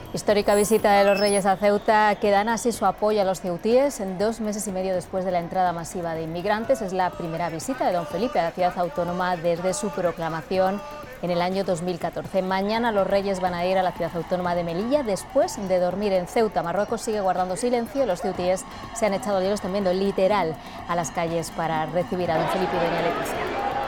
Histórica visita de los Reyes a Ceuta, que dan así su apoyo a los ceutíes en 2 meses y medio después de la entrada masiva de inmigrantes. Es la primera visita de don Felipe a la ciudad autónoma desde su proclamación en el año 2014. Mañana los Reyes van a ir a la ciudad autónoma de Melilla después de dormir en Ceuta. Marruecos sigue guardando silencio. Los ceutíes se han echado al hielo, están viendo literal a las calles para recibir a don Felipe y doña Leticia.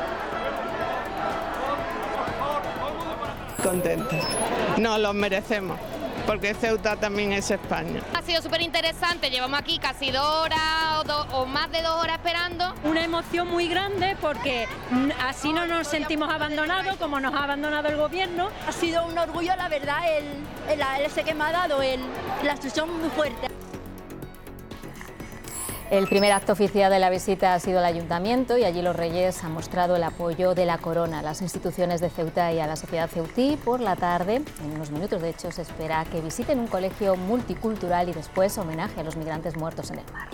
Contentos, nos los merecemos, porque Ceuta también es España. Ha sido súper interesante, llevamos aquí casi 2 horas o más de 2 horas esperando. Una emoción muy grande porque así no nos sentimos abandonados como nos ha abandonado el gobierno. Ha sido un orgullo, la verdad, ese que me ha dado, la instrucción muy fuerte. El primer acto oficial de la visita ha sido el Ayuntamiento y allí los Reyes han mostrado el apoyo de la Corona a las instituciones de Ceuta y a la sociedad ceutí. Por la tarde, en unos minutos de hecho, se espera que visiten un colegio multicultural y después homenaje a los migrantes muertos en el mar.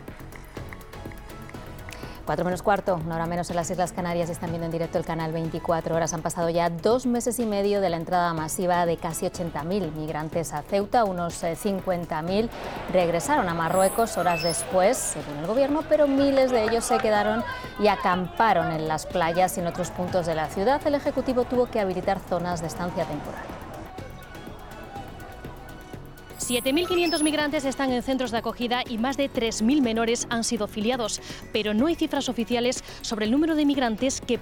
4 menos cuarto, una hora menos en las Islas Canarias, están viendo en directo el canal 24 horas. Han pasado ya 2 meses y medio de la entrada masiva de casi 80.000 migrantes a Ceuta. Unos 50.000 regresaron a Marruecos horas después, según el gobierno, pero miles de ellos se quedaron y acamparon en las playas y en otros puntos de la ciudad. El Ejecutivo tuvo que habilitar zonas de estancia temporal. 7.500 migrantes están en centros de acogida y más de 3.000 menores han sido filiados, pero no hay cifras oficiales sobre el número de migrantes que